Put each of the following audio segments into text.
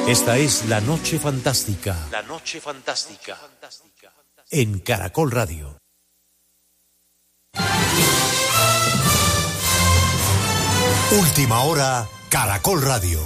Esta es La Noche Fantástica. La Noche Fantástica. En Caracol Radio. Última hora, Caracol Radio.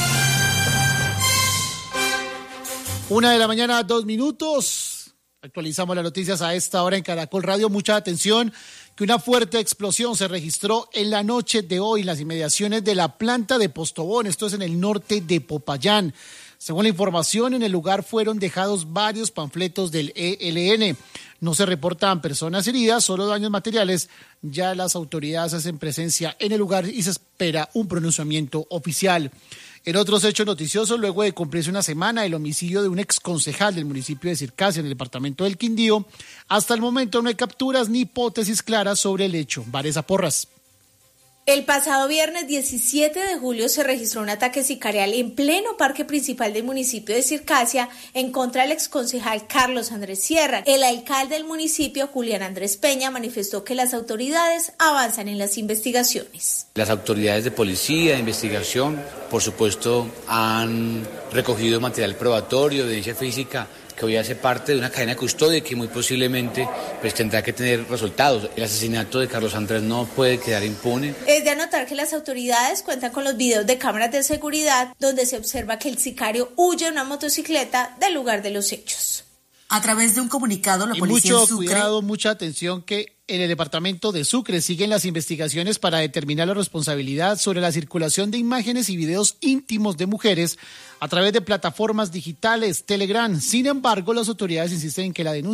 1:02 a.m. Actualizamos las noticias a esta hora en Caracol Radio. Mucha atención, que una fuerte explosión se registró en la noche de hoy en las inmediaciones de la planta de Postobón. Esto es en el norte de Popayán. Según la información, en el lugar fueron dejados varios panfletos del ELN. No se reportan personas heridas, solo daños materiales. Ya las autoridades hacen presencia en el lugar y se espera un pronunciamiento oficial. En otros hechos noticiosos, luego de cumplirse una semana el homicidio de un exconcejal del municipio de Circasia en el departamento del Quindío, hasta el momento no hay capturas ni hipótesis claras sobre el hecho. Vanessa Porras. El pasado viernes 17 de julio se registró un ataque sicarial en pleno parque principal del municipio de Circasia en contra del exconcejal Carlos Andrés Sierra. El alcalde del municipio, Julián Andrés Peña, manifestó que las autoridades avanzan en las investigaciones. Las autoridades de policía, de investigación, por supuesto, han recogido material probatorio, evidencia física, que hoy hace parte de una cadena de custodia que muy posiblemente tendrá que tener resultados. El asesinato de Carlos Andrés no puede quedar impune. Es de anotar que las autoridades cuentan con los videos de cámaras de seguridad donde se observa que el sicario huye en una motocicleta del lugar de los hechos. A través de un comunicado, la policía mucho de Sucre... cuidado, mucha atención, que en el departamento de Sucre siguen las investigaciones para determinar la responsabilidad sobre la circulación de imágenes y videos íntimos de mujeres a través de plataformas digitales, Telegram. Sin embargo, las autoridades insisten en que la denuncia